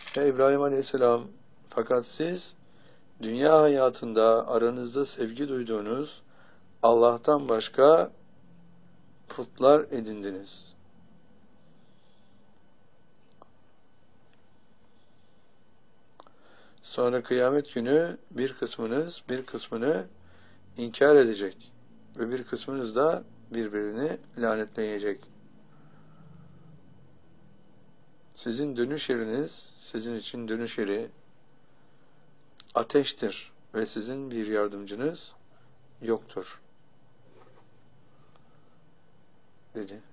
Ey İbrahim Aleyhisselam, fakat siz dünya hayatında aranızda sevgi duyduğunuz Allah'tan başka putlar edindiniz. Sonra kıyamet günü bir kısmınız bir kısmını inkar edecek ve bir kısmınız da birbirini lanetleyecek. Sizin dönüş yeriniz, sizin için dönüş yeri ateştir ve sizin bir yardımcınız yoktur, dedi.